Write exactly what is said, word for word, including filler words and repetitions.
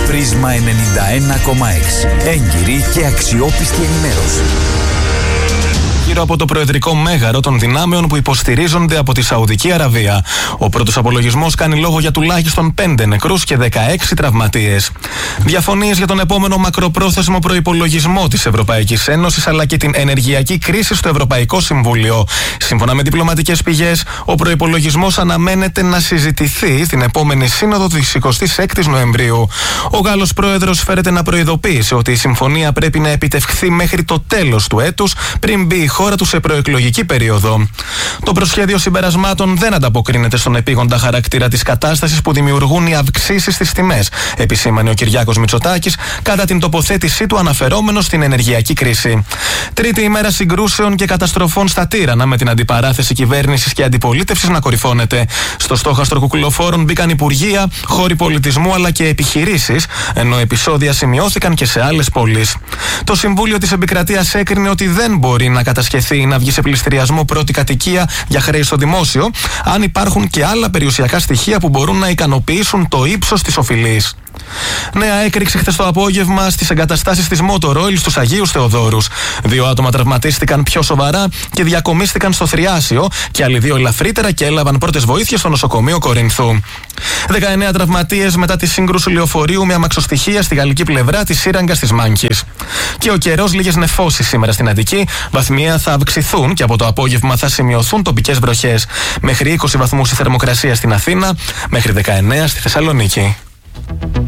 Πρίσμα ενενήντα ένα κόμμα έξι. Έγκυρη και αξιόπιστη ενημέρωση. Γύρω από το προεδρικό μέγαρο των δυνάμεων που υποστηρίζονται από τη Σαουδική Αραβία. Ο πρώτος απολογισμός κάνει λόγο για τουλάχιστον πέντε νεκρούς και δεκαέξι τραυματίες. Διαφωνίες για τον επόμενο μακροπρόθεσμο προϋπολογισμό της Ευρωπαϊκής Ένωσης αλλά και την ενεργειακή κρίση στο Ευρωπαϊκό Συμβούλιο. Σύμφωνα με διπλωματικές πηγές, ο προϋπολογισμός αναμένεται να συζητηθεί στην επόμενη σύνοδο της εικοστής έκτης Νοεμβρίου. Ο Γάλλος πρόεδρος φέρεται να προειδοποίησε ότι η συμφωνία πρέπει να επιτευχθεί μέχρι το τέλος του έτους πριν μπει η χώρα του σε προεκλογική περίοδο. Το προσχέδιο συμπερασμάτων δεν ανταποκρίνεται στον επίγοντα χαρακτήρα της κατάστασης που δημιουργούν οι αυξήσεις στις τιμές, επισήμανε ο Κυριάκος Μητσοτάκης κατά την τοποθέτησή του αναφερόμενο στην ενεργειακή κρίση. Τρίτη ημέρα συγκρούσεων και καταστροφών στα Τύρανα, με την αντιπαράθεση κυβέρνησης και αντιπολίτευσης να κορυφώνεται. Στο στόχαστρο κουκουλοφόρων μπήκαν υπουργεία, χώροι πολιτισμού αλλά και επιχειρήσεις, ενώ επεισόδια σημειώθηκαν και σε άλλες πόλεις. Το Συμβούλιο της Επικρατείας έκρινε ότι δεν μπορεί να κατασχεθεί ή να βγει σε πληστηριασμό πρώτη κατοικία για χρέη στο δημόσιο, αν υπάρχουν και άλλα περιουσιακά στοιχεία που μπορούν να ικανοποιήσουν το ύψος της οφειλής. Νέα έκρηξη χθες το απόγευμα στις εγκαταστάσεις της Motor Oil στους Αγίους Θεοδόρους. Δύο άτομα τραυματίστηκαν πιο σοβαρά και διακομίστηκαν στο Θριάσιο και άλλοι δύο ελαφρύτερα και έλαβαν πρώτες βοήθειες στο νοσοκομείο Κορινθού. δεκαεννέα τραυματίες μετά τη σύγκρουση λεωφορείου με αμαξοστοιχεία στη γαλλική πλευρά της σύραγγας της Μάνκης. Και ο καιρός, λίγες νεφώσεις σήμερα στην Αττική. Βαθμία θα αυξηθούν και από το απόγευμα θα σημειωθούν τοπικές βροχές. Μέχρι είκοσι βαθμούς η θερμοκρασία στην Αθήνα, μέχρι δεκαεννέα στη Θεσσαλονίκη.